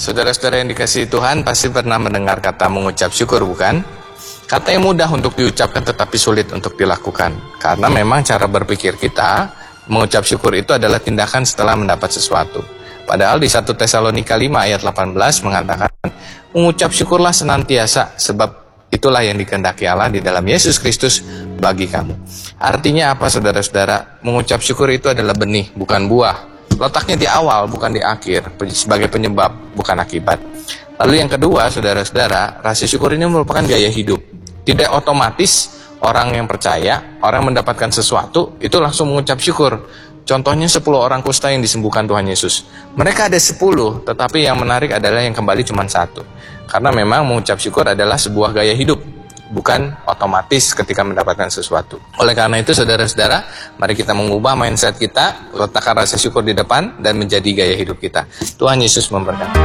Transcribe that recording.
Saudara-saudara yang dikasihi Tuhan pasti pernah mendengar kata mengucap syukur, bukan? Kata yang mudah untuk diucapkan tetapi sulit untuk dilakukan. Karena memang cara berpikir kita, mengucap syukur itu adalah tindakan setelah mendapat sesuatu. Padahal di 1 Tesalonika 5 ayat 18 mengatakan, mengucap syukurlah senantiasa, sebab itulah yang dikehendaki Allah di dalam Yesus Kristus bagi kamu. Artinya apa, saudara-saudara? Mengucap syukur itu adalah benih, bukan buah. Letaknya di awal, bukan di akhir, sebagai penyebab, bukan akibat. Lalu yang kedua, saudara-saudara, rasa syukur ini merupakan gaya hidup. Tidak otomatis orang yang percaya, orang mendapatkan sesuatu, itu langsung mengucap syukur. Contohnya 10 orang kusta yang disembuhkan Tuhan Yesus. Mereka ada 10, tetapi yang menarik adalah yang kembali cuma 1. Karena memang mengucap syukur adalah sebuah gaya hidup, bukan otomatis ketika mendapatkan sesuatu. Oleh karena itu, saudara-saudara, mari kita mengubah mindset kita, letakkan rasa syukur di depan, dan menjadi gaya hidup kita. Tuhan Yesus memberkati.